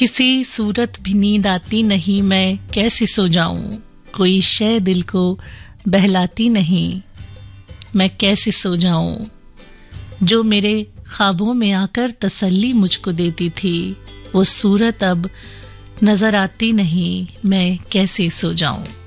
किसी सूरत भी नींद आती नहीं, मैं कैसे सो जाऊं। कोई शय दिल को बहलाती नहीं, मैं कैसे सो जाऊं। जो मेरे ख्वाबों में आकर तसल्ली मुझको देती थी, वो सूरत अब नजर आती नहीं, मैं कैसे सो जाऊं।